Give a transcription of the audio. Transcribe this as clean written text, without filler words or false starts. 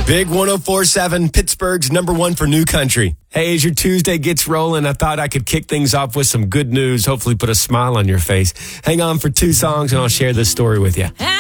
Big 104.7, Pittsburgh's number one for new country. Hey, as your Tuesday gets rolling, I thought I could kick things off with some good news, hopefully put a smile on your face. Hang on for 2 songs and I'll share this story with you.